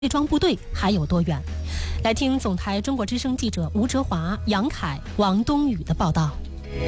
列装部队还有多远？来听总台中国之声记者吴哲华、杨凯、王冬雨的报道。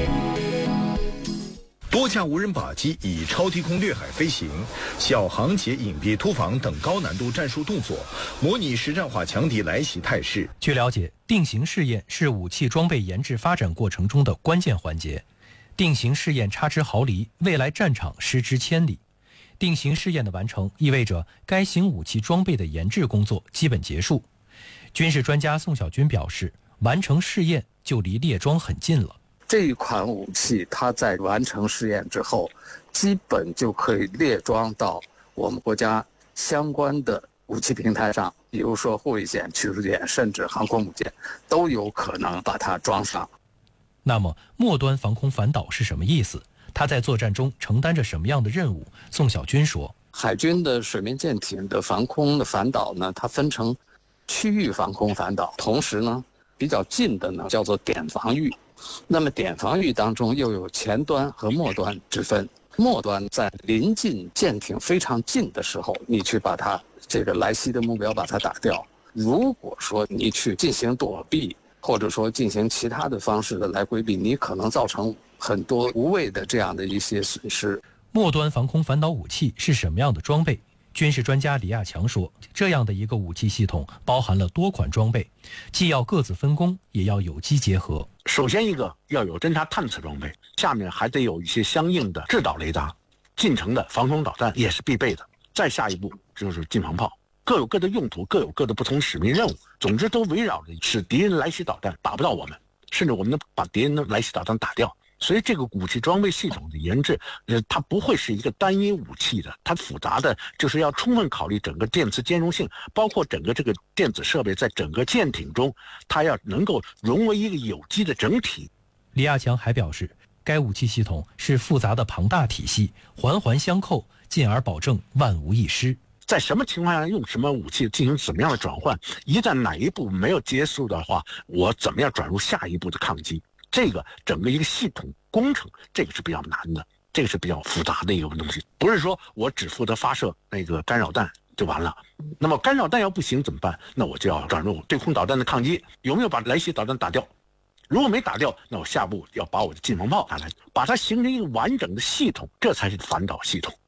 多架无人靶机以超低空掠海飞行、小航节隐蔽突防等高难度战术动作，模拟实战化强敌来袭态势。 据了解，定型试验是武器装备研制发展过程中的关键环节。定型试验差之毫厘，未来战场失之千里。定型试验的完成，意味着该型武器装备的研制工作基本结束。军事专家宋小军表示，完成试验就离列装很近了。 这一款武器，它在完成试验之后，基本就可以列装到我们国家相关的武器平台上，比如说护卫舰、驱逐舰，甚至航空母舰，都有可能把它装上。 那么，末端防空反导是什么意思？它在作战中承担着什么样的任务？宋小军说， 海军的水面舰艇的防空的反导呢，它分成区域防空反导，同时呢，比较近的呢叫做点防御。那么点防御当中又有前端和末端之分。末端在临近舰艇非常近的时候，你去把它这个来袭的目标把它打掉。如果说你去进行躲避，或者说进行其他的方式的来规避，你可能造成很多无谓的这样的一些损失。 末端防空反导武器是什么样的装备？军事专家李亚强说，这样的一个武器系统包含了多款装备，既要各自分工，也要有机结合。 首先一个要有侦察探测装备，下面还得有一些相应的制导雷达，近程的防空导弹也是必备的。再下一步就是近防炮，各有各的用途，各有各的不同使命任务，总之都围绕着使敌人来袭导弹打不到我们，甚至我们能把敌人的来袭导弹打掉。所以这个武器装备系统的研制，它不会是一个单一武器的，它复杂的就是要充分考虑整个电磁兼容性，包括整个这个电子设备在整个舰艇中，它要能够融为一个有机的整体。 李亚强还表示，该武器系统是复杂的庞大体系，环环相扣，进而保证万无一失。 在什么情况下用什么武器进行怎么样的转换，一旦哪一步没有结束的话，我怎么样转入下一步的抗击，这个整个一个系统工程，这个是比较难的，这个是比较复杂的一个东西，不是说我只负责发射那个干扰弹就完了。那么干扰弹要不行怎么办？那我就要转入对空导弹的抗击，有没有把来袭导弹打掉？如果没打掉，那我下步要把我的近防炮打来，把它形成一个完整的系统，这才是反导系统。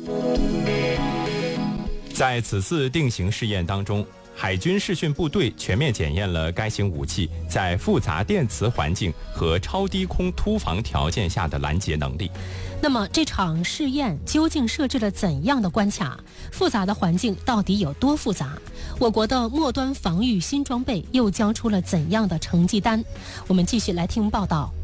在此次定型试验当中，海军试训部队全面检验了该型武器在复杂电磁环境和超低空突防条件下的拦截能力。 那么这场试验究竟设置了怎样的关卡？复杂的环境到底有多复杂？我国的末端防御新装备又交出了怎样的成绩单？我们继续来听报道。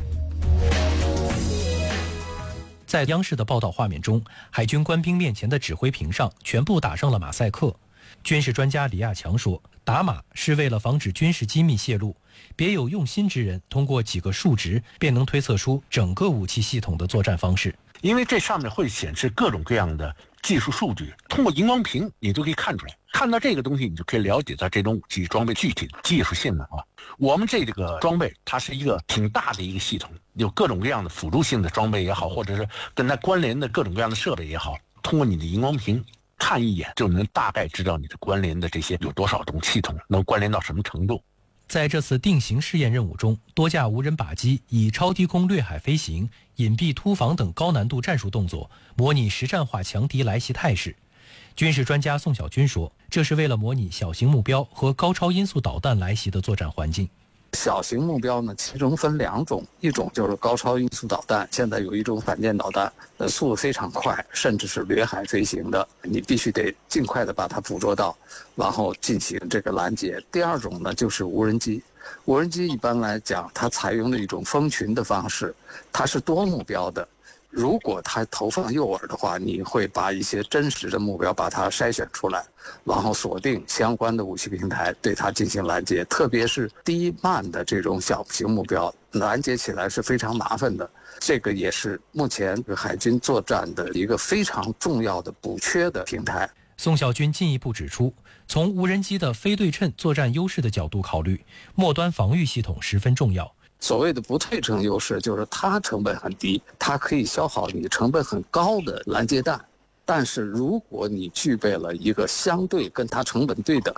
在央视的报道画面中，海军官兵面前的指挥屏上全部打上了马赛克。军事专家李亚强说，打码是为了防止军事机密泄露，别有用心之人通过几个数值便能推测出整个武器系统的作战方式。 因为这上面会显示各种各样的技术数据，通过荧光屏你都可以看出来，看到这个东西你就可以了解到这种武器装备具体的技术性能啊。我们这个装备它是一个挺大的一个系统，有各种各样的辅助性的装备也好，或者是跟它关联的各种各样的设备也好，通过你的荧光屏看一眼就能大概知道你的关联的这些有多少种系统，能关联到什么程度。 在这次定型试验任务中，多架无人靶机以超低空掠海飞行、隐蔽突防等高难度战术动作，模拟实战化强敌来袭态势。军事专家宋小军说，这是为了模拟小型目标和高超音速导弹来袭的作战环境。 小型目标呢，其中分两种，一种就是高超音速导弹，现在有一种反舰导弹，速度非常快，甚至是掠海飞行的，你必须得尽快的把它捕捉到，然后进行这个拦截。第二种呢，就是无人机。无人机一般来讲，它采用的一种蜂群的方式，它是多目标的。如果它投放诱饵的话，你会把一些真实的目标把它筛选出来，然后锁定相关的武器平台，对它进行拦截。特别是低慢的这种小型目标，拦截起来是非常麻烦的。这个也是目前海军作战的一个非常重要的补缺的平台。 宋小军进一步指出，从无人机的非对称作战优势的角度考虑，末端防御系统十分重要。 所谓的不对称优势，就是它成本很低，它可以消耗你成本很高的拦截弹， 但是如果你具备了一个相对跟它成本对等